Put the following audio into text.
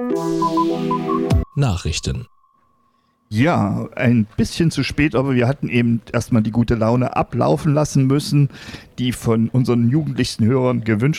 Nachrichten. Ja, ein bisschen zu spät, aber wir hatten eben erstmal die gute Laune ablaufen lassen müssen, die von unseren jugendlichsten Hörern gewünscht